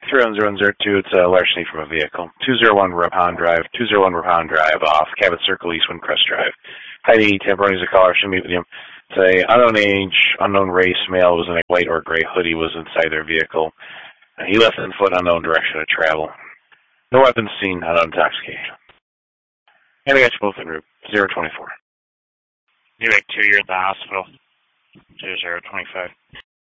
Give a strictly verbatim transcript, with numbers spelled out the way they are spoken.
three one zero one zero two, it's uh, larceny from a vehicle. two zero one Rapon Drive, two zero one Rapon Drive off Cabot Circle, East Windcrest Drive. Heidi Tambroni's a caller, should meet with you. It's a unknown age, unknown race, male was in a white or gray hoodie, was inside their vehicle. Uh, he left on foot, unknown direction of travel. No weapons seen, not intoxication. And I got you both en route, zero twenty-four. You make two, you're at the hospital. Two zero twenty-five.